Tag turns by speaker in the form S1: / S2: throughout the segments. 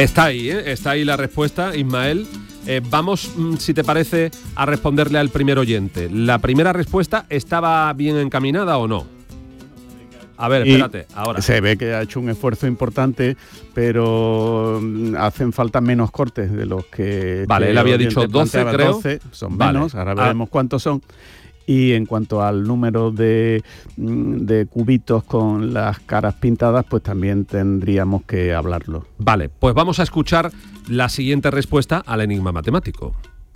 S1: Está ahí la respuesta, Ismael. Vamos, si te parece, a responderle al primer oyente. ¿La primera respuesta estaba bien encaminada o no? A ver, espérate, ahora.
S2: Se ve que ha hecho un esfuerzo importante, pero hacen falta menos cortes de los que...
S1: Vale, él había dicho 12, creo.
S2: 12, son menos, ahora veremos cuántos son. Y en cuanto al número de cubitos con las caras pintadas, pues también tendríamos que hablarlo.
S1: Vale, pues vamos a escuchar la siguiente respuesta al enigma matemático.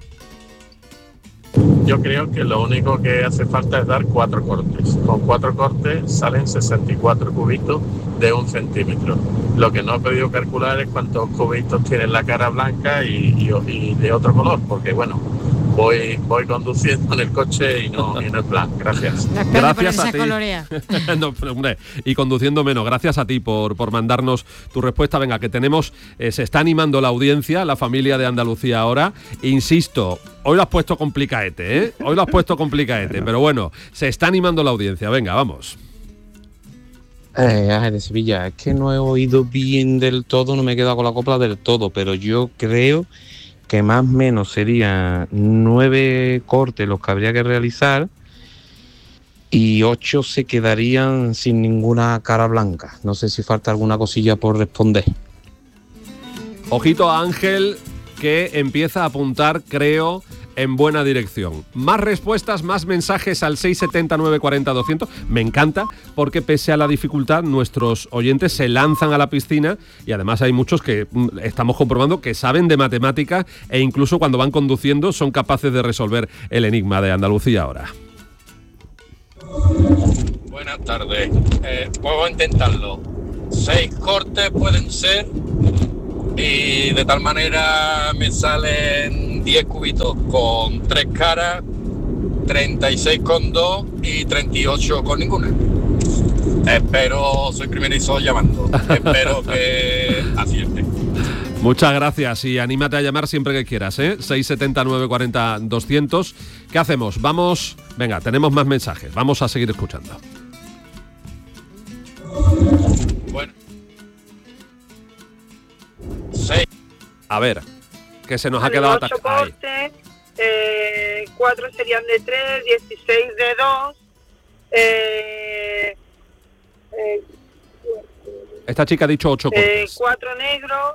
S3: Yo creo que lo único que hace falta es dar 4 cortes. Con 4 cortes salen 64 cubitos de 1 centímetro. Lo que no he podido calcular es cuántos cubitos tiene la cara blanca y de otro color, porque bueno, voy conduciendo en el coche y no en plan. Gracias.
S1: Gracias a ti. No, hombre, y conduciendo menos. Gracias a ti por mandarnos tu respuesta. Venga, que tenemos, se está animando la audiencia, la familia de Andalucía ahora. Insisto, hoy lo has puesto complicaete, ¿eh? Hoy lo has puesto complicaete, pero bueno, se está animando la audiencia. Venga, vamos.
S4: De Sevilla, es que no he oído bien del todo, no me he quedado con la copla del todo, pero yo creo que más o menos serían 9 cortes los que habría que realizar y 8 se quedarían sin ninguna cara blanca. No sé si falta alguna cosilla por responder.
S1: Ojito a Ángel, que empieza a apuntar, creo, en buena dirección. Más respuestas, más mensajes al 670 940 200. Me encanta porque pese a la dificultad nuestros oyentes se lanzan a la piscina y además hay muchos que estamos comprobando que saben de matemáticas e incluso cuando van conduciendo son capaces de resolver el enigma de Andalucía ahora.
S3: Buenas tardes. Puedo intentarlo. 6 cortes pueden ser y de tal manera me salen 10 cubitos con 3 caras, 36 con 2 y 38 con ninguna. Espero, soy primerizo llamando, espero que acierte.
S1: Muchas gracias y anímate a llamar siempre que quieras, ¿eh? 670 940 200. ¿Qué hacemos? Vamos, venga, tenemos más mensajes, vamos a seguir escuchando.
S3: Bueno. 6.
S1: A ver, que se nos ha quedado
S5: 8 cortes, 4 serían de 3, 16 de 2.
S1: Esta chica ha dicho 8 cortes.
S5: 4 negros,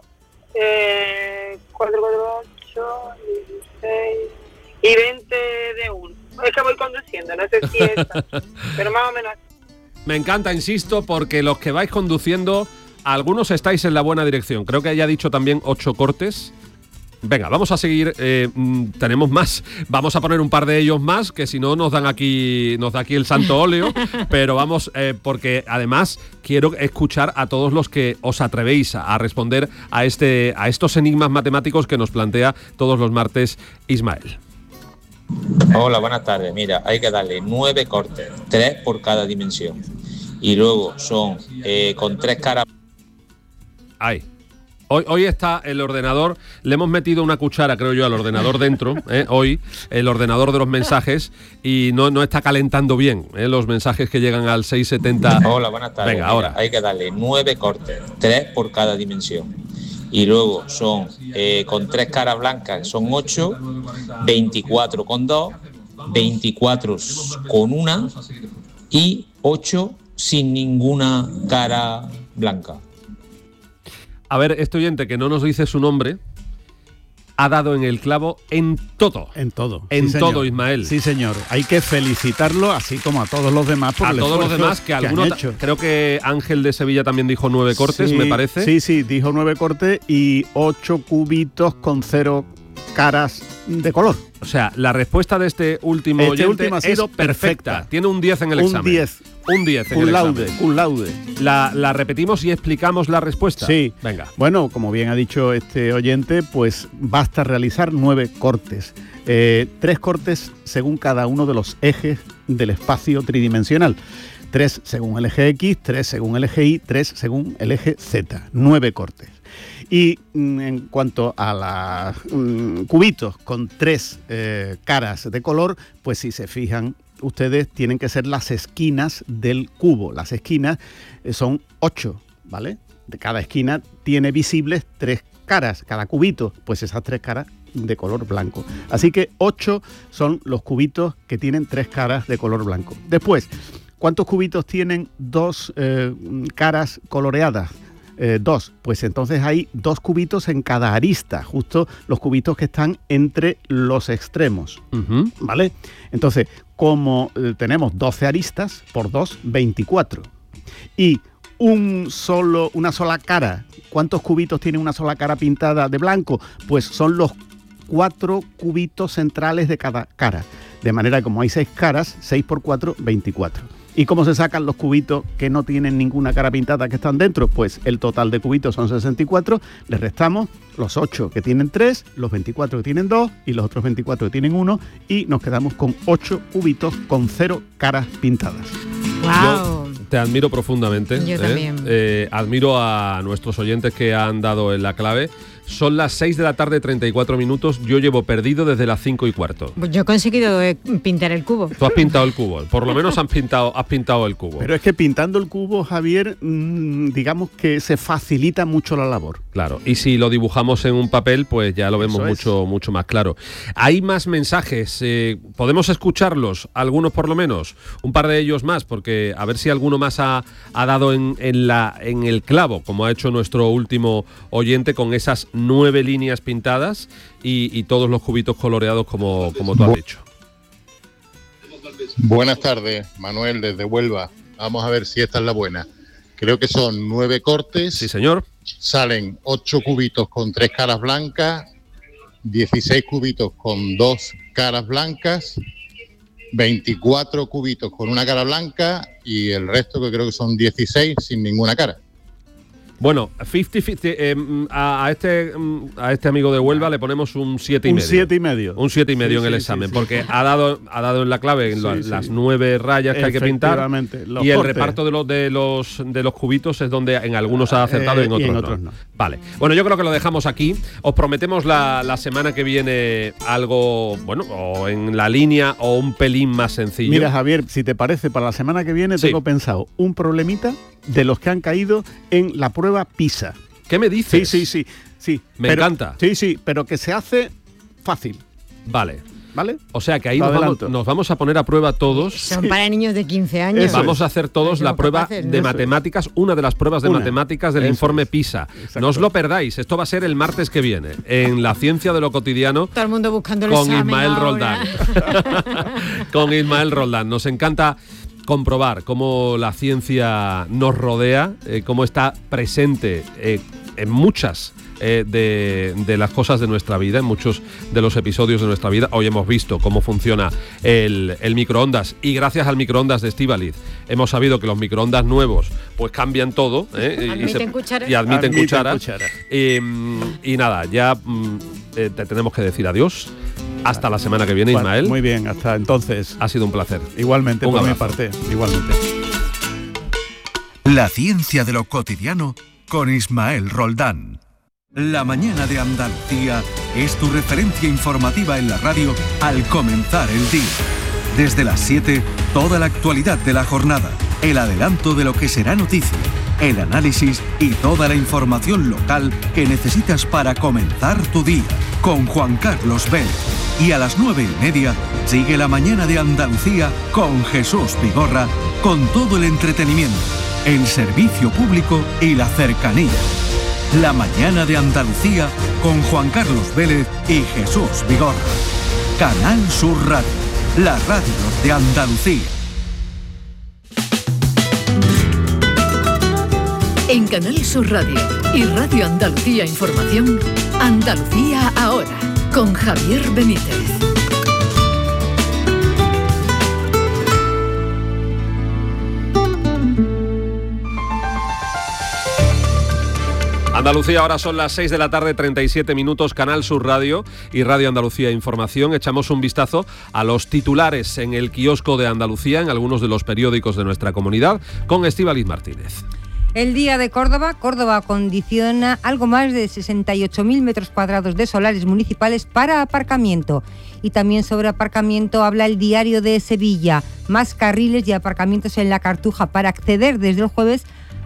S5: 4, 8, 16 y 20 de 1. Es que voy conduciendo, no sé si es esta, pero más o menos.
S1: Me encanta, insisto, porque los que vais conduciendo, algunos estáis en la buena dirección. Creo que haya dicho también 8 cortes. Venga, vamos a seguir, tenemos más. Vamos a poner un par de ellos más, que si no nos da aquí el santo óleo. Pero vamos, porque además quiero escuchar a todos los que os atrevéis a responder a estos enigmas matemáticos que nos plantea todos los martes Ismael.
S6: Hola, buenas tardes. Mira, hay que darle 9 cortes, 3 por cada dimensión. Y luego son con 3 caras.
S1: Ay. Hoy está el ordenador, le hemos metido una cuchara, creo yo, al ordenador dentro, hoy, el ordenador de los mensajes, y no está calentando bien los mensajes que llegan al 670.
S6: Hola, buenas tardes.
S1: Venga, ahora.
S6: Hay que darle 9 cortes, 3 por cada dimensión. Y luego son con 3 caras blancas, son 8, 24 con 2, 24 con 1 y 8 sin ninguna cara blanca.
S1: A ver, este oyente que no nos dice su nombre ha dado en el clavo en todo.
S2: En todo.
S1: En
S2: sí,
S1: todo, Ismael.
S2: Sí, señor. Hay que felicitarlo, así como a todos los demás. Por
S1: a todos los demás, que algunos... Creo que Ángel de Sevilla también dijo 9 cortes,
S2: sí,
S1: me parece.
S2: Sí, dijo 9 cortes y 8 cubitos con 0 caras de color.
S1: O sea, la respuesta de este último oyente
S2: ha sido
S1: es perfecta. Tiene un 10 en el examen. Un 10 en el examen.
S2: Un laude.
S1: La repetimos y explicamos la respuesta.
S2: Sí.
S1: Venga.
S2: Bueno, como bien ha dicho este oyente, pues basta realizar 9 cortes. 3 cortes según cada uno de los ejes del espacio tridimensional. 3 según el eje X, 3 según el eje Y, 3 según el eje Z. 9 cortes. Y en cuanto a los cubitos con 3 caras de color, pues si se fijan ustedes, tienen que ser las esquinas del cubo. Las esquinas son 8, ¿vale? de cada esquina tiene visibles 3 caras, cada cubito, pues esas 3 caras de color blanco. Así que 8 son los cubitos que tienen 3 caras de color blanco. Después, ¿cuántos cubitos tienen 2 caras coloreadas? 2, pues entonces hay 2 cubitos en cada arista, justo los cubitos que están entre los extremos, ¿vale? Entonces, como tenemos 12 aristas, por 2, 24. Y una sola cara, ¿cuántos cubitos tiene una sola cara pintada de blanco? Pues son los 4 cubitos centrales de cada cara. De manera que como hay 6 caras, 6 por 4, 24. ¿Y cómo se sacan los cubitos que no tienen ninguna cara pintada que están dentro? Pues el total de cubitos son 64, le restamos los 8 que tienen 3, los 24 que tienen 2 y los otros 24 que tienen 1 y nos quedamos con 8 cubitos con 0 caras pintadas.
S1: ¡Wow! Yo te admiro profundamente.
S7: Yo también.
S1: Admiro a nuestros oyentes que han dado en la clave. Son las 6 de la tarde, 34 minutos. Yo llevo perdido desde las 5 y cuarto.
S7: Pues yo he conseguido pintar el cubo.
S1: Tú has pintado el cubo. Por lo menos has pintado el cubo.
S2: Pero es que pintando el cubo, Javier, digamos que se facilita mucho la labor.
S1: Claro. Y si lo dibujamos en un papel, pues ya lo vemos mucho más claro. Hay más mensajes. ¿Podemos escucharlos? Algunos por lo menos. Un par de ellos más, porque a ver si alguno más ha dado en el clavo, como ha hecho nuestro último oyente con esas 9 líneas pintadas y todos los cubitos coloreados como tú has dicho.
S8: Buenas tardes, Manuel desde Huelva. Vamos a ver si esta es la buena. Creo que son 9 cortes.
S1: Sí, señor.
S8: Salen 8 cubitos con 3 caras blancas, 16 cubitos con 2 caras blancas, 24 cubitos con una cara blanca y el resto que creo que son 16 sin ninguna cara.
S1: Bueno, 50-50, a este amigo de Huelva le ponemos un 7,5.
S2: Un 7,5.
S1: Un 7,5 en el examen, porque ha dado en la clave en las 9 rayas que hay que pintar. Y el reparto de los cubitos es donde en algunos ha acertado y en otros no. Vale. Bueno, yo creo que lo dejamos aquí. Os prometemos la semana que viene algo, bueno, o en la línea o un pelín más sencillo.
S2: Mira, Javier, si te parece, para la semana que viene tengo pensado un problemita de los que han caído en la prueba PISA.
S1: ¿Qué me dices?
S2: Sí.
S1: Me encanta.
S2: Sí, pero que se hace fácil.
S1: ¿Vale?
S2: O
S1: sea que ahí nos vamos a poner a prueba todos.
S7: Son para niños de 15 años.
S1: Vamos a hacer todos la prueba de matemáticas, una de las pruebas de matemáticas del informe PISA. No os lo perdáis, esto va a ser el martes que viene, en La Ciencia de lo Cotidiano.
S7: Todo el mundo buscando el
S1: con
S7: examen
S1: Ismael
S7: ahora.
S1: Roldán. Con Ismael Roldán. Nos encanta comprobar cómo la ciencia nos rodea, cómo está presente en muchas de las cosas de nuestra vida, en muchos de los episodios de nuestra vida. Hoy hemos visto cómo funciona el microondas y gracias al microondas de Estíbaliz hemos sabido que los microondas nuevos pues cambian todo y admiten cuchara. Y nada, ya te tenemos que decir adiós. Hasta la semana que viene, Ismael.
S2: Muy bien, hasta entonces.
S1: Ha sido un placer.
S2: Igualmente, por mi parte. Igualmente.
S9: La ciencia de lo cotidiano con Ismael Roldán. La mañana de Andalucía es tu referencia informativa en la radio al comenzar el día. Desde las 7, toda la actualidad de la jornada, el adelanto de lo que será noticia, el análisis y toda la información local que necesitas para comenzar tu día. Con Juan Carlos Vélez. Y a las 9:30 sigue la mañana de Andalucía con Jesús Vigorra, con todo el entretenimiento, el servicio público y la cercanía. La mañana de Andalucía con Juan Carlos Vélez y Jesús Vigorra. Canal Sur Radio, la radio de Andalucía.
S10: En Canal Sur Radio y Radio Andalucía Información, Andalucía ahora, con Javier Benítez.
S1: Andalucía, ahora son las 6 de la tarde, 37 minutos, Canal Sur Radio y Radio Andalucía Información. Echamos un vistazo a los titulares en el kiosco de Andalucía, en algunos de los periódicos de nuestra comunidad, con Estíbaliz Martínez.
S11: El día de Córdoba. Córdoba acondiciona algo más de 68.000 metros cuadrados de solares municipales para aparcamiento. Y también sobre aparcamiento habla el Diario de Sevilla. Más carriles y aparcamientos en la Cartuja para acceder desde el jueves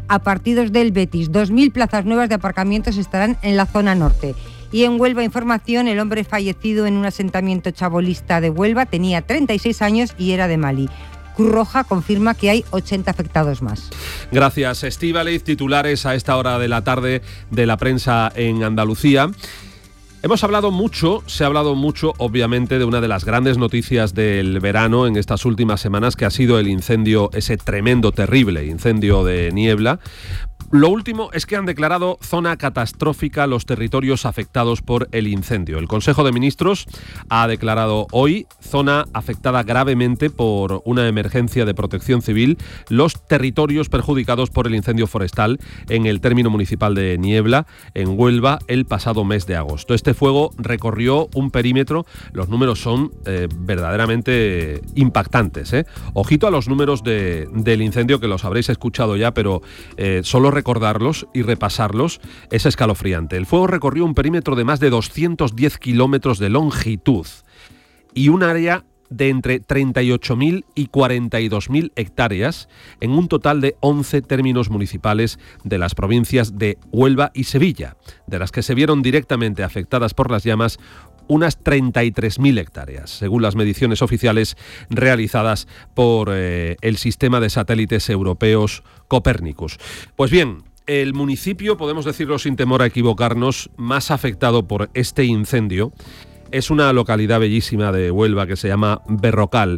S11: a partidos del Betis. 2.000 plazas nuevas de aparcamientos estarán en la zona norte. Y en Huelva Información, el hombre fallecido en un asentamiento chabolista de Huelva tenía 36 años y era de Malí. Cruz Roja confirma que hay 80 afectados más.
S1: Gracias, Estíbaliz. Titulares a esta hora de la tarde de la prensa en Andalucía. Se ha hablado mucho, obviamente, de una de las grandes noticias del verano en estas últimas semanas, que ha sido el incendio, ese tremendo, terrible incendio de Niebla. Lo último es que han declarado zona catastrófica los territorios afectados por el incendio. El Consejo de Ministros ha declarado hoy zona afectada gravemente por una emergencia de protección civil los territorios perjudicados por el incendio forestal en el término municipal de Niebla, en Huelva, el pasado mes de agosto. Este fuego recorrió un perímetro, los números son verdaderamente impactantes. Ojito a los números del incendio, que los habréis escuchado ya, pero solo recordarlos y repasarlos es escalofriante. El fuego recorrió un perímetro de más de 210 kilómetros de longitud y un área de entre 38.000 y 42.000 hectáreas en un total de 11 términos municipales de las provincias de Huelva y Sevilla, de las que se vieron directamente afectadas por las llamas unas 33.000 hectáreas, según las mediciones oficiales realizadas por el sistema de satélites europeos Copernicus. Pues bien, el municipio, podemos decirlo sin temor a equivocarnos, más afectado por este incendio es una localidad bellísima de Huelva que se llama Berrocal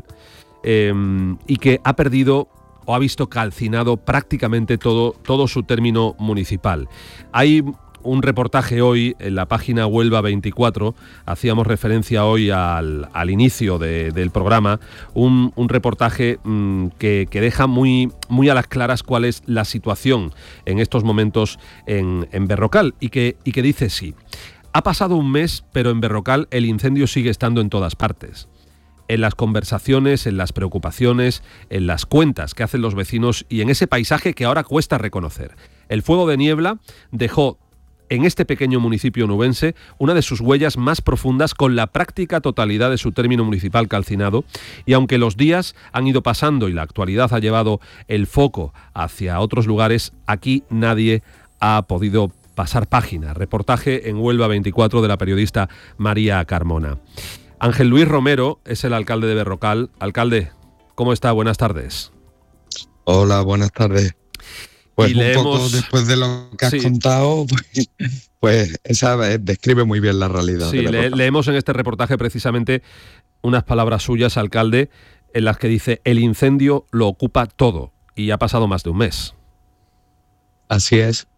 S1: y que ha perdido o ha visto calcinado prácticamente todo su término municipal. Hay un reportaje hoy en la página Huelva 24, hacíamos referencia hoy al inicio del programa, un reportaje que deja muy a las claras cuál es la situación en estos momentos en Berrocal y que dice sí. Ha pasado un mes, pero en Berrocal el incendio sigue estando en todas partes. En las conversaciones, en las preocupaciones, en las cuentas que hacen los vecinos y en ese paisaje que ahora cuesta reconocer. El fuego de Niebla dejó en este pequeño municipio onubense una de sus huellas más profundas, con la práctica totalidad de su término municipal calcinado, y aunque los días han ido pasando y la actualidad ha llevado el foco hacia otros lugares, aquí nadie ha podido pasar página. Reportaje en Huelva 24 de la periodista María Carmona. Ángel Luis Romero es el alcalde de Berrocal. Alcalde, ¿cómo está? Buenas tardes.
S12: Hola, buenas tardes. Pues un poco después de lo que has contado, pues esa describe muy bien la realidad.
S1: Sí, leemos en este reportaje precisamente unas palabras suyas, alcalde, en las que dice: el incendio lo ocupa todo, y ha pasado más de un mes.
S12: Así es.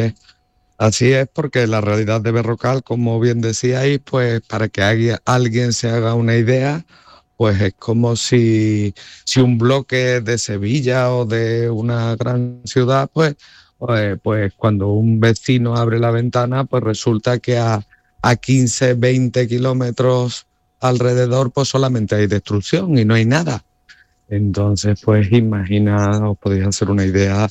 S12: Así es, porque la realidad de Berrocal, como bien decíais, pues para que alguien se haga una idea, pues es como si un bloque de Sevilla o de una gran ciudad, pues cuando un vecino abre la ventana, pues resulta que a 15, 20 kilómetros alrededor, pues solamente hay destrucción y no hay nada. Entonces, pues os podéis hacer una idea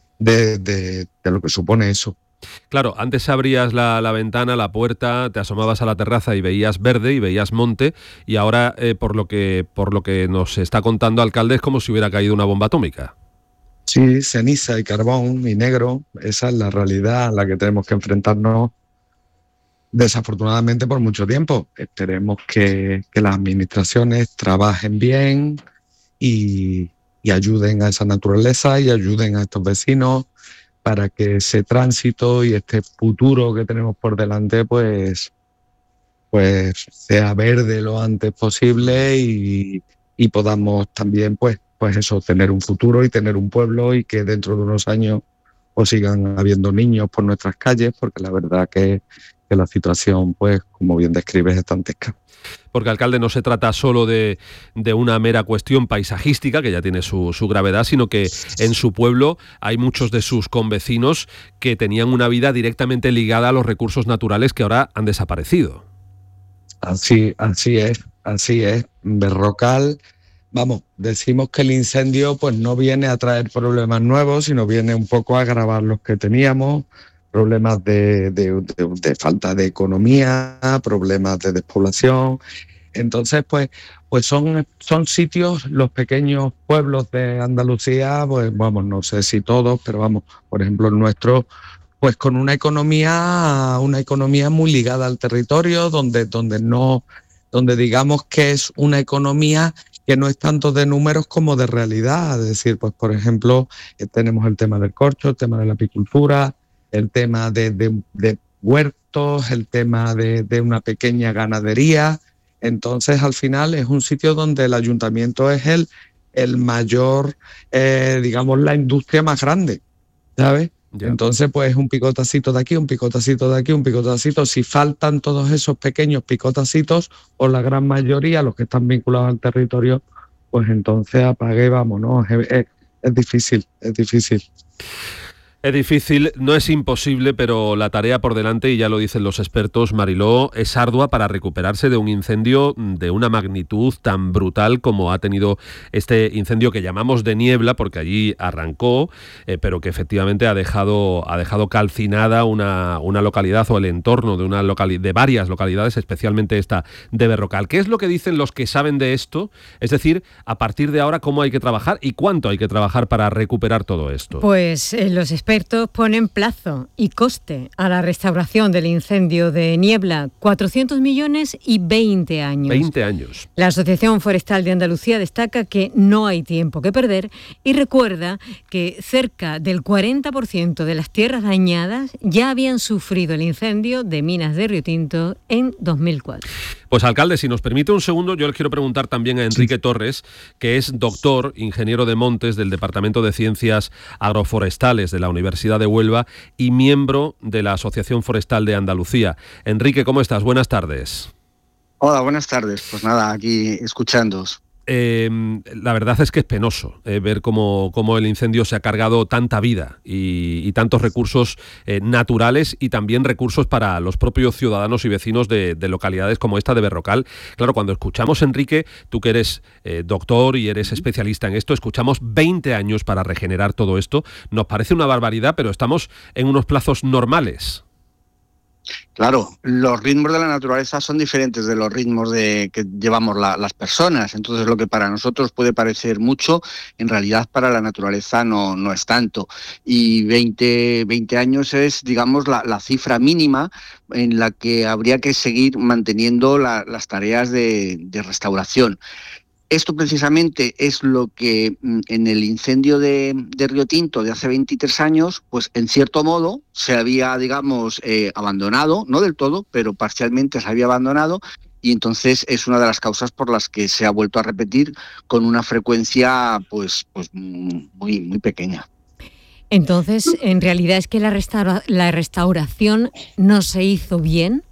S12: de lo que supone eso.
S1: Claro, antes abrías la ventana, la puerta, te asomabas a la terraza y veías verde y veías monte, y ahora, por lo que nos está contando, alcalde, es como si hubiera caído una bomba atómica.
S12: Sí, ceniza y carbón y negro, esa es la realidad a la que tenemos que enfrentarnos, desafortunadamente, por mucho tiempo. Esperemos que las administraciones trabajen bien y ayuden a esa naturaleza y ayuden a estos vecinos, para que ese tránsito y este futuro que tenemos por delante pues sea verde lo antes posible y podamos también pues eso, tener un futuro y tener un pueblo, y que dentro de unos años pues sigan habiendo niños por nuestras calles, porque la verdad que la situación, pues como bien describes, es dantesca.
S1: Porque, alcalde, no se trata solo de una mera cuestión paisajística, que ya tiene su gravedad, sino que en su pueblo hay muchos de sus convecinos que tenían una vida directamente ligada a los recursos naturales que ahora han desaparecido.
S12: Así es. Berrocal, decimos que el incendio pues no viene a traer problemas nuevos, sino viene un poco a agravar los que teníamos. Problemas de falta de economía, problemas de despoblación, Entonces, pues son sitios, los pequeños pueblos de Andalucía, pues vamos, no sé si todos, pero vamos, por ejemplo, el nuestro, pues con una economía muy ligada al territorio, donde digamos que es una economía que no es tanto de números como de realidad. Es decir, pues por ejemplo, tenemos el tema del corcho, el tema de la apicultura, el tema de huertos, el tema de una pequeña ganadería. Entonces, al final es un sitio donde el ayuntamiento es el mayor, digamos, la industria más grande, ¿sabes? Ya. Entonces, pues un picotacito de aquí, un picotacito de aquí, un picotacito. Si faltan todos esos pequeños picotacitos, o la gran mayoría, los que están vinculados al territorio, pues entonces apague, vámonos. Es difícil, es difícil.
S1: Es difícil, no es imposible, pero la tarea por delante, y ya lo dicen los expertos, Mariló, es ardua para recuperarse de un incendio de una magnitud tan brutal como ha tenido este incendio que llamamos de Niebla, porque allí arrancó, pero que efectivamente ha dejado calcinada una localidad o el entorno de varias localidades, especialmente esta de Berrocal. ¿Qué es lo que dicen los que saben de esto? Es decir, a partir de ahora, ¿cómo hay que trabajar y cuánto hay que trabajar para recuperar todo esto?
S7: Pues los expertos ponen plazo y coste a la restauración del incendio de Niebla, 400 millones y 20 años.
S1: 20 años.
S7: La Asociación Forestal de Andalucía destaca que no hay tiempo que perder y recuerda que cerca del 40% de las tierras dañadas ya habían sufrido el incendio de minas de Río Tinto en 2004.
S1: Pues alcalde, si nos permite un segundo, yo les quiero preguntar también a Enrique Torres, que es doctor, ingeniero de montes del Departamento de Ciencias Agroforestales de la Universidad de Huelva y miembro de la Asociación Forestal de Andalucía. Enrique, ¿cómo estás? Buenas tardes.
S13: Hola, buenas tardes. Pues nada, aquí escuchándoos.
S1: La verdad es que es penoso ver cómo el incendio se ha cargado tanta vida y tantos recursos naturales y también recursos para los propios ciudadanos y vecinos de localidades como esta de Berrocal. Claro, cuando escuchamos, Enrique, tú que eres doctor y eres especialista en esto, escuchamos 20 años para regenerar todo esto. Nos parece una barbaridad, pero estamos en unos plazos normales.
S13: Claro, los ritmos de la naturaleza son diferentes de los ritmos que llevamos las personas. Entonces, lo que para nosotros puede parecer mucho, en realidad para la naturaleza no es tanto. Y 20 años es, digamos, la cifra mínima en la que habría que seguir manteniendo las tareas de restauración. Esto precisamente es lo que en el incendio de Río Tinto de hace 23 años, pues en cierto modo se había, digamos, abandonado, no del todo, pero parcialmente se había abandonado, y entonces es una de las causas por las que se ha vuelto a repetir con una frecuencia pues muy pequeña.
S7: Entonces, en realidad es que la restauración no se hizo bien.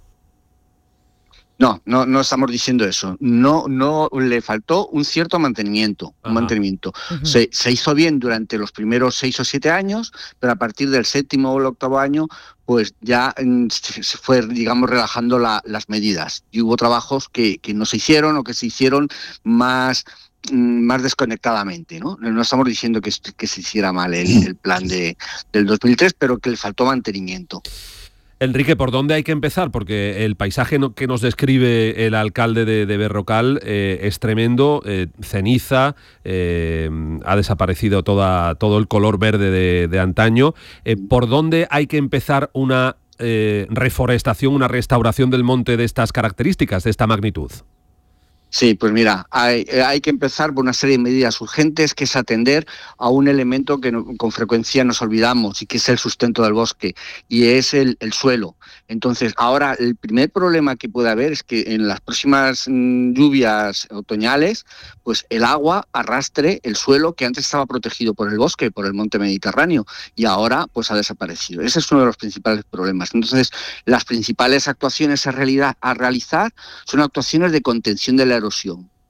S13: No estamos diciendo eso. No le faltó un cierto mantenimiento. Uh-huh. Se hizo bien durante los primeros 6 o 7 años, pero a partir del 7º o el 8º año, pues ya se fue, digamos, relajando las medidas. Y hubo trabajos que no se hicieron o que se hicieron más desconectadamente, ¿no? No estamos diciendo que se hiciera mal el plan del 2003, pero que le faltó mantenimiento.
S1: Enrique, ¿por dónde hay que empezar? Porque el paisaje que nos describe el alcalde de Berrocal es tremendo, ceniza, ha desaparecido todo el color verde de antaño. ¿Por dónde hay que empezar una reforestación, una restauración del monte de estas características, de esta magnitud?
S13: Sí, pues mira, hay que empezar por una serie de medidas urgentes, que es atender a un elemento que con frecuencia nos olvidamos y que es el sustento del bosque, y es el suelo. Entonces, ahora el primer problema que puede haber es que en las próximas lluvias otoñales, pues el agua arrastre el suelo que antes estaba protegido por el bosque, por el monte Mediterráneo, y ahora pues ha desaparecido. Ese es uno de los principales problemas. Entonces, las principales actuaciones a realizar son actuaciones de contención de la erosión.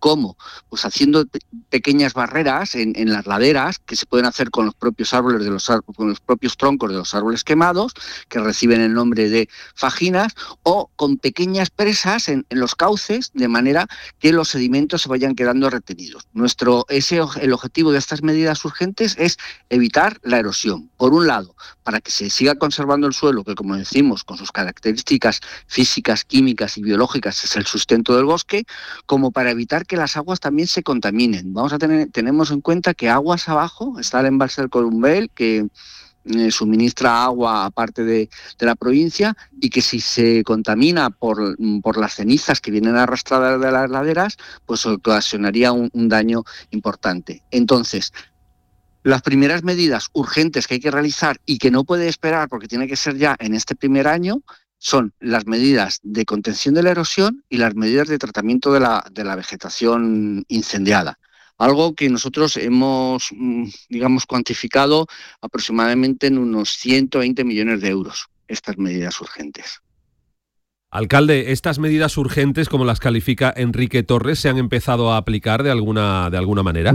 S13: ¿Cómo? Pues haciendo pequeñas barreras en las laderas que se pueden hacer con los propios árboles con los propios troncos de los árboles quemados, que reciben el nombre de fajinas, o con pequeñas presas en los cauces, de manera que los sedimentos se vayan quedando retenidos. El objetivo de estas medidas urgentes es evitar la erosión. Por un lado, para que se siga conservando el suelo, que como decimos, con sus características físicas, químicas y biológicas es el sustento del bosque, como para evitar que las aguas también se contaminen. Tenemos en cuenta que aguas abajo está el embalse del Corumbel, que suministra agua aparte de la provincia, y que si se contamina por las cenizas que vienen arrastradas de las laderas, pues ocasionaría un daño importante. Entonces, las primeras medidas urgentes que hay que realizar y que no puede esperar porque tiene que ser ya en este primer año son las medidas de contención de la erosión y las medidas de tratamiento de la vegetación incendiada. Algo que nosotros hemos, cuantificado aproximadamente en unos 120 millones de euros, estas medidas urgentes.
S1: Alcalde, ¿estas medidas urgentes, como las califica Enrique Torres, se han empezado a aplicar de alguna manera?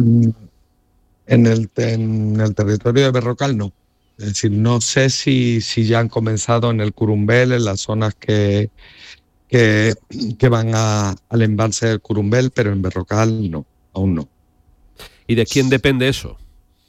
S12: En el territorio de Berrocal no. Es decir, no sé si ya han comenzado en el Curumbel, en las zonas que van al embalse del Curumbel, pero en Berrocal no, aún no.
S1: ¿Y de quién depende eso?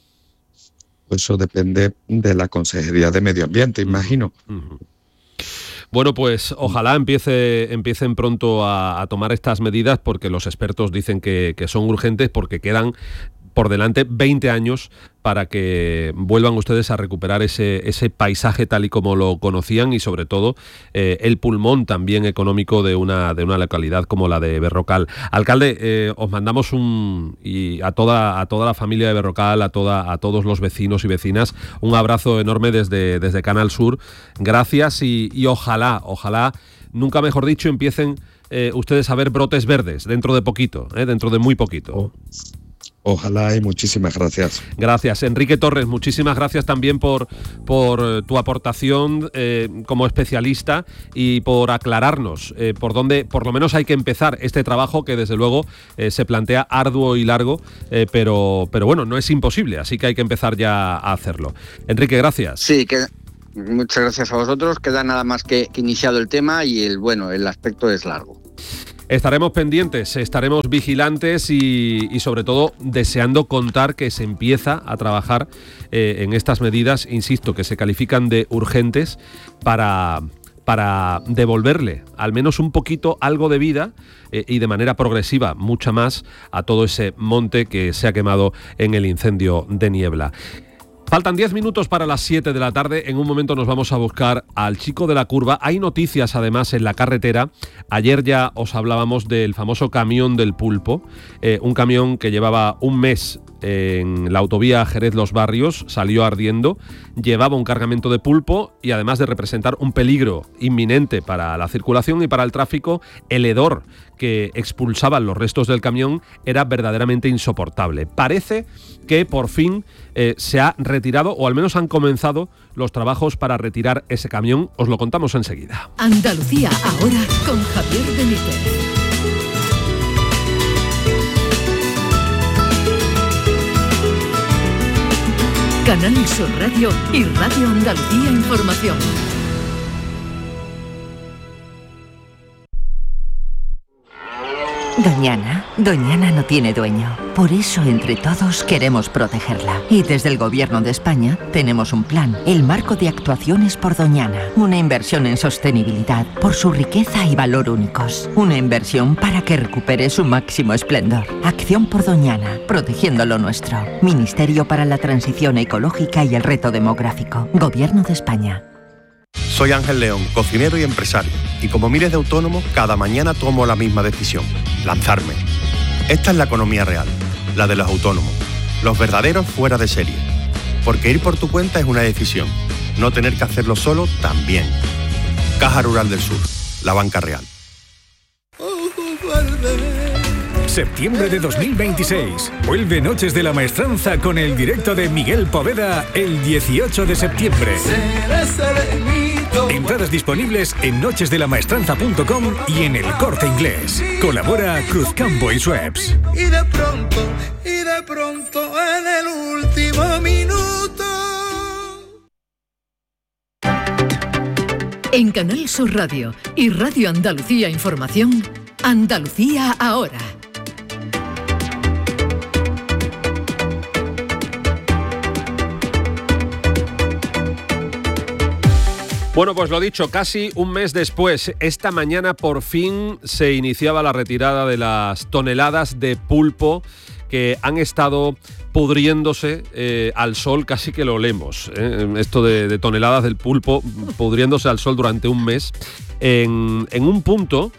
S12: Pues eso depende de la Consejería de Medio Ambiente, imagino.
S1: Uh-huh. Bueno, pues ojalá empiecen pronto a tomar estas medidas, porque los expertos dicen que son urgentes, porque quedan por delante 20 años para que vuelvan ustedes a recuperar ese paisaje tal y como lo conocían, y sobre todo el pulmón también económico de una localidad como la de Berrocal. Alcalde, os mandamos y a toda la familia de Berrocal, a todos los vecinos y vecinas, un abrazo enorme desde Canal Sur. Gracias y ojalá, nunca mejor dicho, empiecen ustedes a ver brotes verdes dentro de poquito, dentro de muy poquito.
S12: Ojalá, y muchísimas gracias.
S1: Gracias. Enrique Torres, muchísimas gracias también por tu aportación como especialista y por aclararnos por dónde por lo menos hay que empezar este trabajo, que desde luego se plantea arduo y largo, pero bueno, no es imposible, así que hay que empezar ya a hacerlo. Enrique, gracias.
S13: Sí, muchas gracias a vosotros. Queda nada más que iniciado el tema y el aspecto es largo.
S1: Estaremos pendientes, estaremos vigilantes y sobre todo deseando contar que se empieza a trabajar en estas medidas, insisto, que se califican de urgentes para devolverle al menos un poquito algo de vida y de manera progresiva, mucha más, a todo ese monte que se ha quemado en el incendio de Niebla. Faltan 10 minutos para las 7 de la tarde. En un momento nos vamos a buscar al chico de la curva. Hay noticias además en la carretera. Ayer ya os hablábamos del famoso camión del pulpo, un camión que llevaba un mes en la autovía Jerez-Los Barrios, salió ardiendo, llevaba un cargamento de pulpo y además de representar un peligro inminente para la circulación y para el tráfico, el hedor que expulsaban los restos del camión era verdaderamente insoportable. Parece que por fin se ha retirado, o al menos han comenzado los trabajos para retirar ese camión. Os lo contamos enseguida.
S10: Andalucía ahora con Javier Benítez. Canal Sur Radio y Radio Andalucía Información.
S14: Doñana no tiene dueño. Por eso, entre todos, queremos protegerla. Y desde el Gobierno de España tenemos un plan, el Marco de Actuaciones por Doñana. Una inversión en sostenibilidad por su riqueza y valor únicos. Una inversión para que recupere su máximo esplendor. Acción por Doñana, protegiendo lo nuestro. Ministerio para la Transición Ecológica y el Reto Demográfico. Gobierno de España.
S15: Soy Ángel León, cocinero y empresario, y como miles de autónomos, cada mañana tomo la misma decisión: lanzarme. Esta es la economía real, la de los autónomos, los verdaderos fuera de serie. Porque ir por tu cuenta es una decisión, no tener que hacerlo solo también. Caja Rural del Sur, la banca real.
S16: Septiembre de 2026. Vuelve Noches de la Maestranza con el directo de Miguel Poveda el 18 de septiembre.
S17: Seré serenito
S16: Entradas disponibles en nochesdelamaestranza.com y en El Corte Inglés. Colabora Cruzcampo y Schweppes.
S17: Y de pronto, en el último minuto.
S10: En Canal Sur Radio y Radio Andalucía Información, Andalucía ahora.
S1: Bueno, pues lo dicho, casi un mes después, esta mañana por fin se iniciaba la retirada de las toneladas de pulpo que han estado pudriéndose al sol, casi que lo olemos, esto de toneladas del pulpo pudriéndose al sol durante un mes en un punto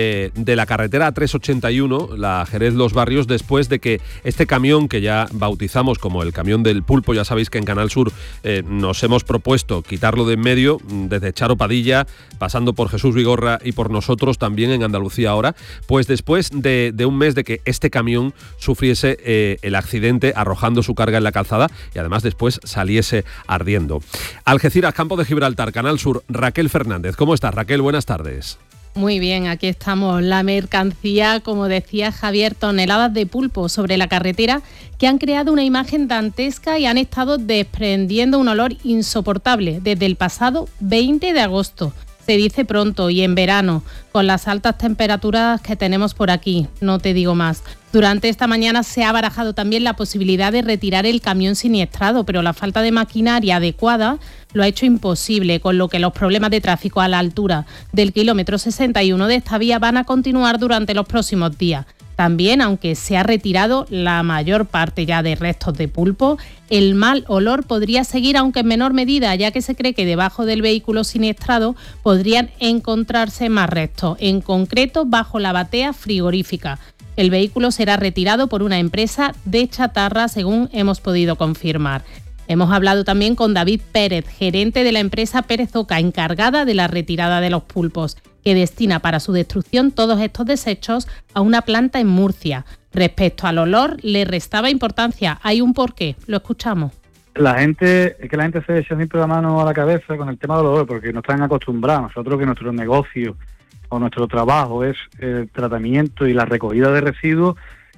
S1: de la carretera A381, la Jerez-Los Barrios, después de que este camión que ya bautizamos como el camión del pulpo, ya sabéis que en Canal Sur nos hemos propuesto quitarlo de en medio, desde Charo Padilla, pasando por Jesús Vigorra y por nosotros también en Andalucía ahora, pues después de un mes de que este camión sufriese el accidente arrojando su carga en la calzada y además después saliese ardiendo. Algeciras, Campo de Gibraltar, Canal Sur, Raquel Fernández. ¿Cómo estás, Raquel? Buenas tardes.
S18: Muy bien, aquí estamos. La mercancía, como decía Javier, toneladas de pulpo sobre la carretera que han creado una imagen dantesca y han estado desprendiendo un olor insoportable desde el pasado 20 de agosto. Se dice pronto y en verano, con las altas temperaturas que tenemos por aquí, no te digo más. Durante esta mañana se ha barajado también la posibilidad de retirar el camión siniestrado, pero la falta de maquinaria adecuada lo ha hecho imposible, con lo que los problemas de tráfico a la altura del kilómetro 61 de esta vía van a continuar durante los próximos días. También, aunque se ha retirado la mayor parte ya de restos de pulpo, el mal olor podría seguir, aunque en menor medida, ya que se cree que debajo del vehículo siniestrado podrían encontrarse más restos, en concreto bajo la batea frigorífica. El vehículo será retirado por una empresa de chatarra, según hemos podido confirmar. Hemos hablado también con David Pérez, gerente de la empresa Pérez Oca, encargada de la retirada de los pulpos, que destina para su destrucción todos estos desechos a una planta en Murcia. Respecto al olor, le restaba importancia. Hay un porqué. Lo escuchamos.
S19: La gente se echa siempre la mano a la cabeza con el tema del olor, porque no están acostumbrados. Nosotros, que nuestro negocio o nuestro trabajo es el tratamiento y la recogida de residuos,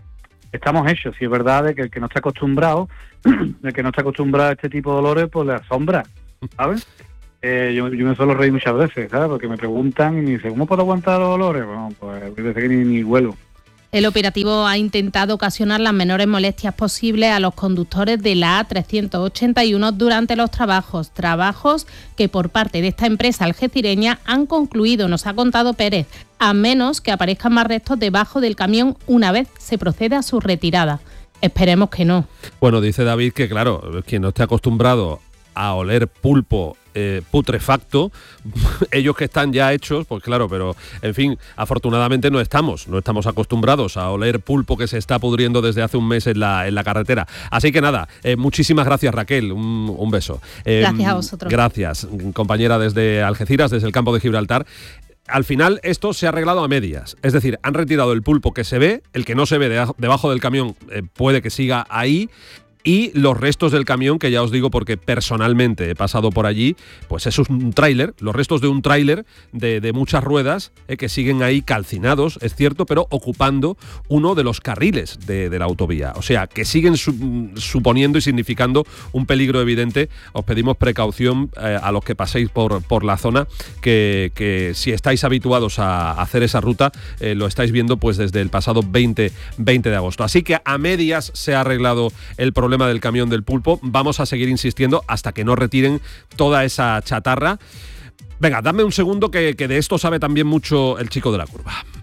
S19: estamos hechos. Si es verdad de que el que no está acostumbrado, a este tipo de olores, pues le asombra, ¿sabes? Yo me suelo reír muchas veces, ¿sabes? Porque me preguntan y me dicen, ¿cómo puedo aguantar los olores? Bueno, pues hay veces que ni huelo.
S18: El operativo ha intentado ocasionar las menores molestias posibles a los conductores de la A381 durante los trabajos que por parte de esta empresa algecireña han concluido, nos ha contado Pérez, a menos que aparezcan más restos debajo del camión una vez se proceda a su retirada. Esperemos que no.
S1: Bueno, dice David que claro, quien no esté acostumbrado a oler pulpo putrefacto, ellos que están ya hechos, pues claro, pero en fin, afortunadamente no estamos acostumbrados a oler pulpo que se está pudriendo desde hace un mes en la carretera. Así que nada, muchísimas gracias, Raquel, un beso.
S18: Gracias a vosotros.
S1: Gracias, compañera desde Algeciras, desde el Campo de Gibraltar. Al final esto se ha arreglado a medias, es decir, han retirado el pulpo que se ve, el que no se ve debajo del camión puede que siga ahí, y los restos del camión, que ya os digo porque personalmente he pasado por allí, pues eso es un tráiler, los restos de un tráiler de muchas ruedas que siguen ahí calcinados, es cierto, pero ocupando uno de los carriles de la autovía. O sea, que siguen suponiendo y significando un peligro evidente. Os pedimos precaución a los que paséis por la zona, que si estáis habituados a hacer esa ruta, lo estáis viendo pues desde el pasado 20 de agosto. Así que a medias se ha arreglado el problema del camión del pulpo. Vamos a seguir insistiendo hasta que no retiren toda esa chatarra. Venga, dame un segundo que de esto sabe también mucho el chico de la curva.